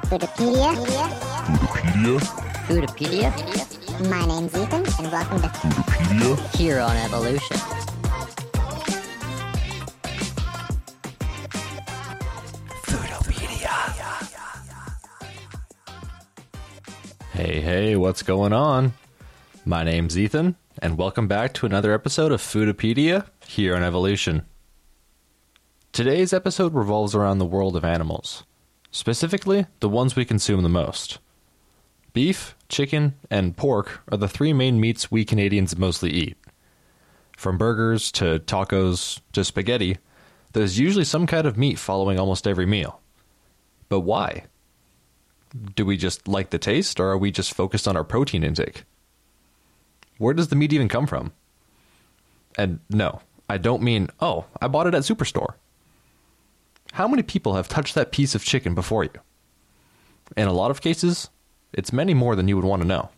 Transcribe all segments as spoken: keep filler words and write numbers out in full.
Foodipedia. Foodipedia. Foodipedia? My name's Ethan, and welcome to Foodipedia. Here on Evolution. Hey, hey, what's going on? My name's Ethan, and welcome back to another episode of Foodipedia here on Evolution. Today's episode revolves around the world of animals, specifically the ones we consume the most. Beef, chicken, and pork are the three main meats we Canadians mostly eat. From burgers to tacos to spaghetti, there's usually some kind of meat following almost every meal. But why? Do we just like the taste, or are we just focused on our protein intake? Where does the meat even come from? And no, I don't mean, oh, I bought it at Superstore. How many people have touched that piece of chicken before you? In a lot of cases, it's many more than you would want to know.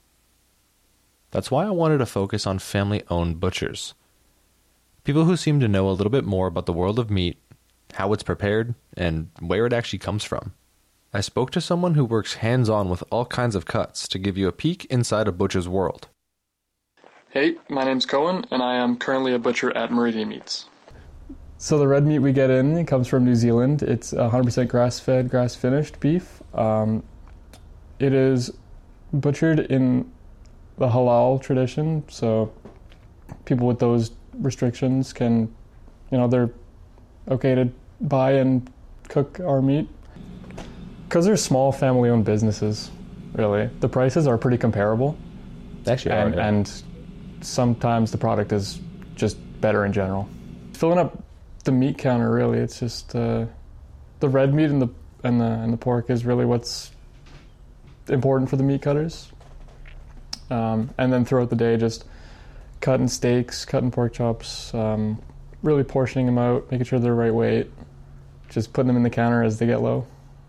That's why I wanted to focus on family-owned butchers. People who seem to know a little bit more about the world of meat, how it's prepared, and where it actually comes from. I spoke to someone who works hands-on with all kinds of cuts to give you a peek inside a butcher's world. Hey, my name's Cohen, and I am currently a butcher at Meridian Meats. So the red meat we get in, it comes from New Zealand. It's one hundred percent grass-fed, grass-finished beef. Um, it is butchered in the halal tradition, so people with those restrictions can, you know, they're okay to buy and cook our meat. Because they're small family-owned businesses, really. The prices are pretty comparable. Actually, and, are, yeah. and sometimes the product is just better in general. Filling up the meat counter, really, it's just uh, the red meat and the and the and the pork is really what's important for the meat cutters. Um, and then throughout the day, just cutting steaks, cutting pork chops, um, really portioning them out, making sure they're the right weight, just putting them in the counter as they get low.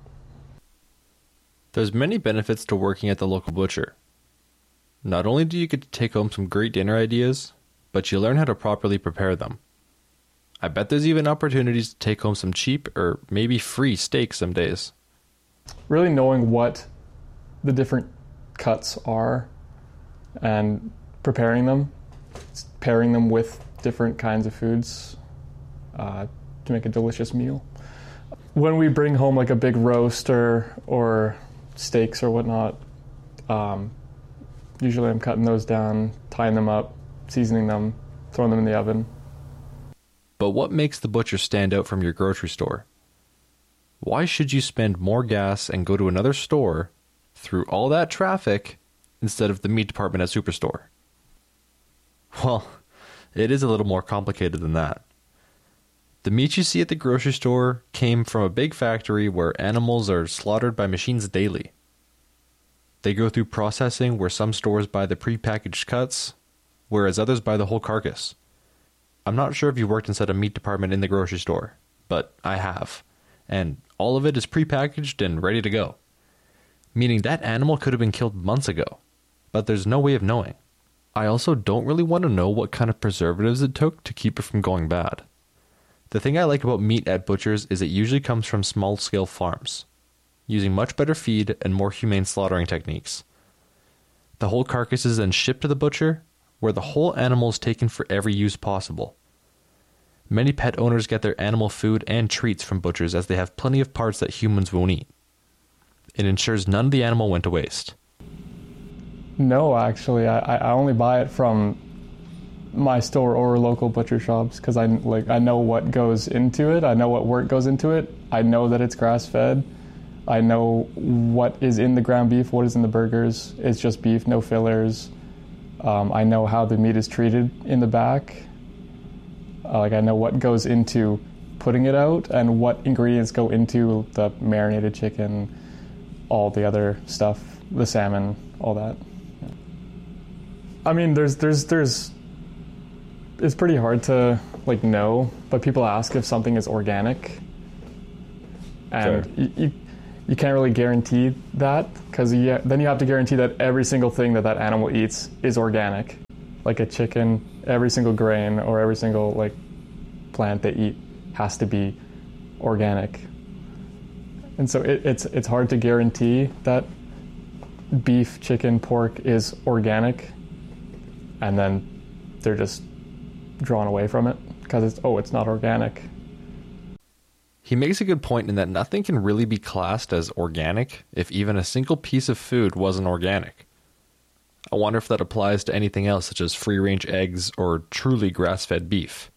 There's many benefits to working at the local butcher. Not only do you get to take home some great dinner ideas, but you learn how to properly prepare them. I bet there's even opportunities to take home some cheap or maybe free steak some days. Really knowing what the different cuts are and preparing them, pairing them with different kinds of foods uh, to make a delicious meal. When we bring home like a big roast or, or steaks or whatnot, um, usually I'm cutting those down, tying them up, seasoning them, throwing them in the oven. But what makes the butcher stand out from your grocery store? Why should you spend more gas and go to another store through all that traffic instead of the meat department at Superstore? Well, it is a little more complicated than that. The meat you see at the grocery store came from a big factory where animals are slaughtered by machines daily. They go through processing where some stores buy the prepackaged cuts, whereas others buy the whole carcass. I'm not sure if you worked inside a meat department in the grocery store, but I have, and all of it is prepackaged and ready to go. Meaning that animal could have been killed months ago, but there's no way of knowing. I also don't really want to know what kind of preservatives it took to keep it from going bad. The thing I like about meat at butchers is it usually comes from small-scale farms, using much better feed and more humane slaughtering techniques. The whole carcass is then shipped to the butcher, where the whole animal is taken for every use possible. Many pet owners get their animal food and treats from butchers as they have plenty of parts that humans won't eat. It ensures none of the animal went to waste. No, actually, I, I only buy it from my store or local butcher shops because I like I know what goes into it. I know what work goes into it. I know that it's grass-fed. I know what is in the ground beef, what is in the burgers. It's just beef, no fillers. Um, I know how the meat is treated in the back. Uh, like I know what goes into putting it out and what ingredients go into the marinated chicken, all the other stuff, the salmon, all that. Yeah. I mean, there's, there's, there's. It's pretty hard to like know, but people ask if something is organic, and Sure. you, you you can't really guarantee that because you, then you have to guarantee that every single thing that that animal eats is organic. Like a chicken, every single grain or every single like plant they eat has to be organic. And so it, it's it's hard to guarantee that beef, chicken, pork is organic, and then they're just drawn away from it because it's oh it's not organic. He makes a good point in that nothing can really be classed as organic if even a single piece of food wasn't organic. I wonder if that applies to anything else such as free-range eggs or truly grass-fed beef.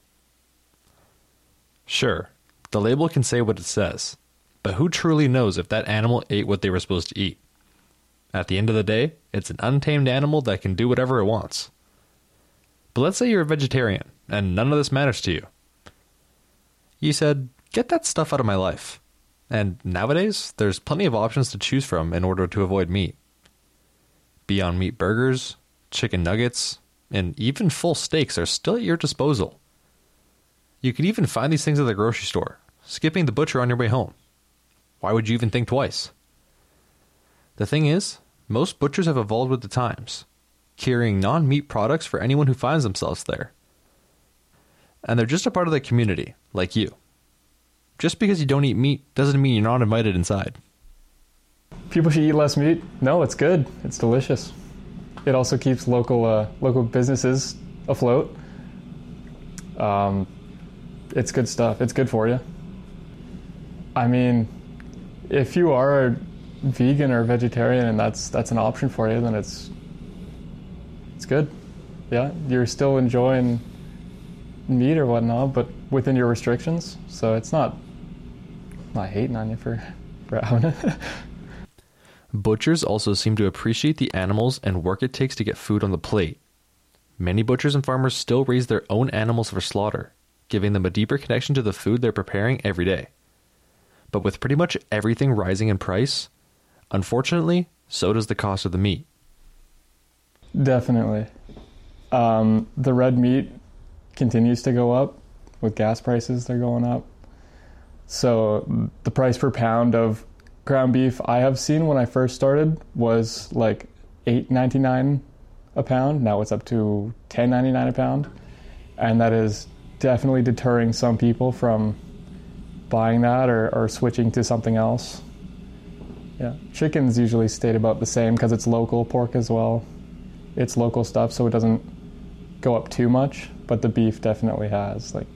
Sure, the label can say what it says, but who truly knows if that animal ate what they were supposed to eat? At the end of the day, it's an untamed animal that can do whatever it wants. But let's say you're a vegetarian, and none of this matters to you. You said, get that stuff out of my life. And nowadays, there's plenty of options to choose from in order to avoid meat. Beyond Meat burgers, chicken nuggets, and even full steaks are still at your disposal. You can even find these things at the grocery store, skipping the butcher on your way home. Why would you even think twice? The thing is, most butchers have evolved with the times, carrying non-meat products for anyone who finds themselves there. And they're just a part of the community, like you. Just because you don't eat meat doesn't mean you're not invited inside. People should eat less meat. No, it's good. It's delicious. It also keeps local uh, local businesses afloat. Um, it's good stuff. It's good for you. I mean, if you are vegan or vegetarian and that's that's an option for you, then it's it's good. Yeah, you're still enjoying meat or whatnot, but within your restrictions. So it's not not hating on you for, for having it. Butchers also seem to appreciate the animals and work it takes to get food on the plate. Many butchers and farmers still raise their own animals for slaughter, giving them a deeper connection to the food they're preparing every day. But with pretty much everything rising in price, unfortunately, so does the cost of the meat. Definitely. Um, the red meat continues to go up. With gas prices, they're going up. So the price per pound of ground beef I have seen when I first started was like eight ninety-nine a pound. Now it's up to ten ninety-nine a pound. And that is definitely deterring some people from buying that or, or switching to something else. Yeah, chickens usually stayed about the same because it's local. Pork as well. It's local stuff, so it doesn't go up too much, but the beef definitely has. Like,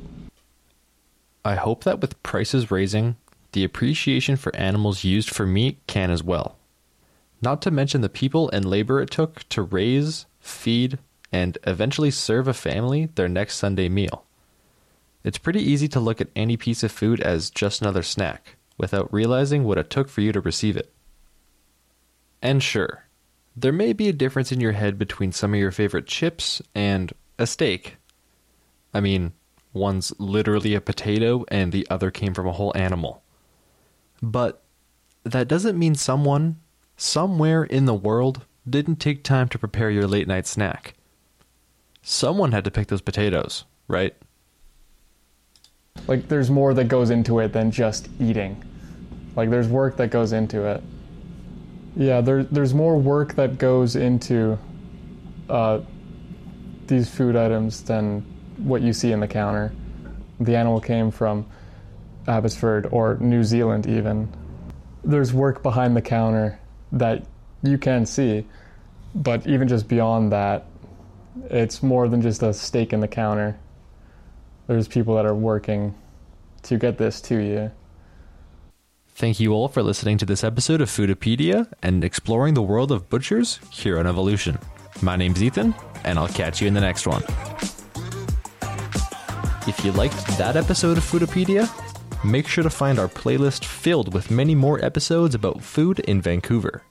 I hope that with prices raising, the appreciation for animals used for meat can as well. Not to mention the people and labor it took to raise, feed, and eventually serve a family their next Sunday meal. It's pretty easy to look at any piece of food as just another snack, without realizing what it took for you to receive it. And sure, there may be a difference in your head between some of your favorite chips and a steak. I mean, one's literally a potato and the other came from a whole animal. But that doesn't mean someone, somewhere in the world, didn't take time to prepare your late night snack. Someone had to pick those potatoes, right? like there's more that goes into it than just eating. Like there's work that goes into it. Yeah, there, there's more work that goes into uh, these food items than what you see in the counter. The animal came from Abbotsford or New Zealand even. There's work behind the counter that you can see, but even just beyond that, it's more than just a steak in the counter. There's people that are working to get this to you. Thank you all for listening to this episode of Foodipedia and exploring the world of butchers here on Evolution. My name's Ethan, and I'll catch you in the next one. If you liked that episode of Foodipedia, make sure to find our playlist filled with many more episodes about food in Vancouver.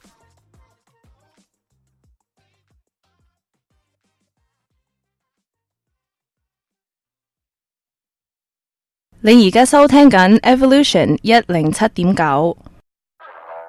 你而家收聽緊 Evolution 一零七點九。